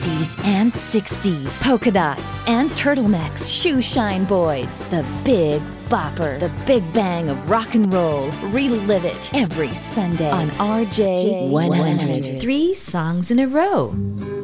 50s and 60s, polka dots and turtlenecks, shoe shine boys, the Big Bopper, the Big Bang of rock and roll. Relive it every Sunday on RJ 100. 3 songs in a row.